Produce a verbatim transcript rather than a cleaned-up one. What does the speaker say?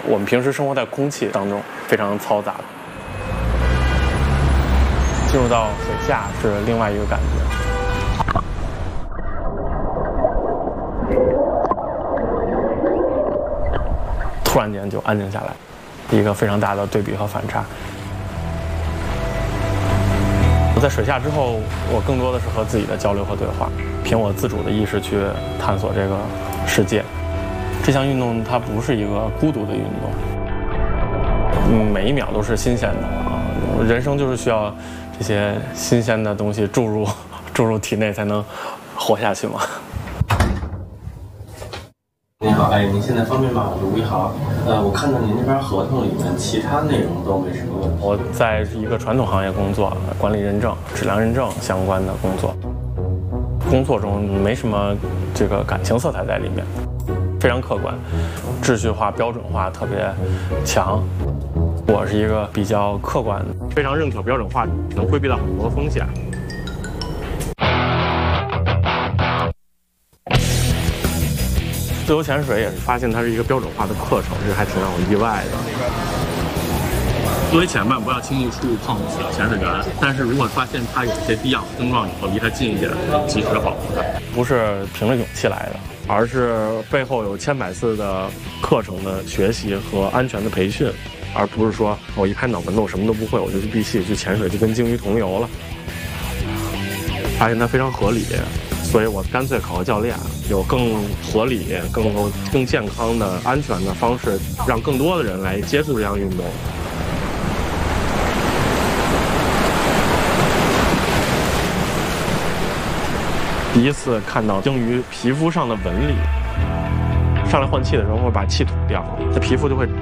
我们平时生活在空气当中，非常嘈杂。进入到水下是另外一个感觉。突然间就安静下来，一个非常大的对比和反差。我在水下之后，我更多的是和自己的交流和对话，凭我自主的意识去探索这个世界。这项运动它不是一个孤独的运动，嗯，每一秒都是新鲜的啊！人生就是需要这些新鲜的东西注入注入体内，才能活下去嘛。 您好，哎，您现在方便吗？我是吴一豪。呃，我看到您那边合同里面其他内容都没什么问题。 我在一个传统行业工作，管理认证、质量认证相关的工作，工作中没什么这个感情色彩在里面，非常客观，秩序化、标准化特别强。我是一个比较客观的，非常认可标准化，能规避到很多风险。自由潜水也是发现它是一个标准化的课程，这还挺让我意外的。作为潜伴，不要轻易触碰潜水员，但是如果发现他有一些异样症状以后，离他近一点，及时保护他。不是凭着勇气来的，而是背后有千百次的课程的学习和安全的培训，而不是说我一拍脑门子我什么都不会，我就去闭气去潜水，就跟鲸鱼同游了。发现它非常合理。所以我干脆考个教练，有更合理、更更健康的、安全的方式，让更多的人来接触这项运动。第一次看到鲸鱼皮肤上的纹理，上来换气的时候会把气吐掉，它皮肤就会